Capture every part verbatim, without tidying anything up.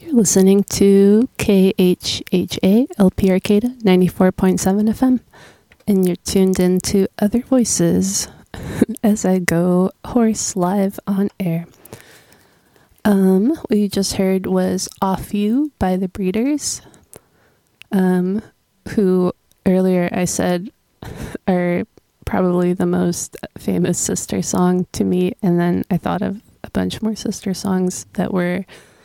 You're listening to K H H A L P Arcata ninety-four point seven F M, and you're tuned into Other Voices as I go hoarse live on air. Um, what you just heard was Off You by The Breeders, um, who earlier I said are probably the most famous sister song to me, and then I thought of a bunch more sister songs that were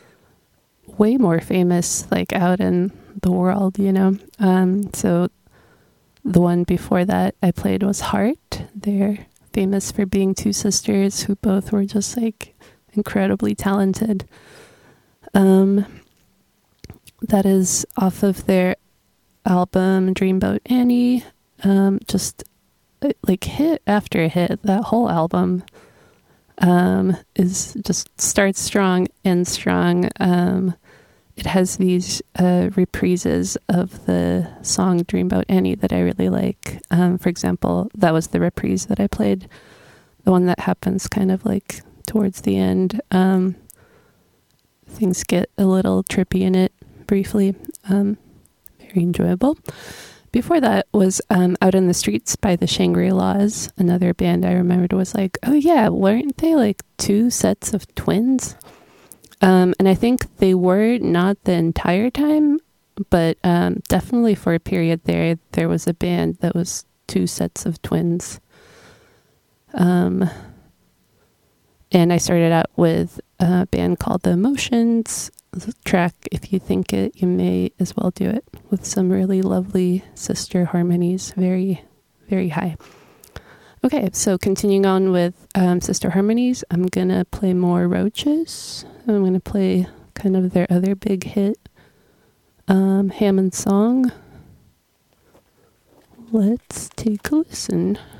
way more famous, like out in the world, you know. Um, so the one before that I played was Heart. They're famous for being two sisters who both were just like incredibly talented. Um, that is off of their album Dreamboat Annie. Um, just like hit after hit. That whole album um, is just starts strong, ends strong. Um, It has these uh, reprises of the song Dreamboat Annie that I really like. Um, for example, that was the reprise that I played, the one that happens kind of like towards the end. Um, things get a little trippy in it briefly. Um, very enjoyable. Before that was um, Out in the Streets by the Shangri-Las, another band I remembered was like, oh yeah, weren't they like two sets of twins? Um, and I think they were not the entire time, but um, definitely for a period there, there was a band that was two sets of twins. Um, and I started out with a band called The Emotions. The track, If You Think It, You May As Well Do It, with some really lovely sister harmonies, very, very high. Okay, so continuing on with um, sister harmonies, I'm going to play more Roaches. I'm going to play kind of their other big hit, um, Hammond Song. Let's take a listen.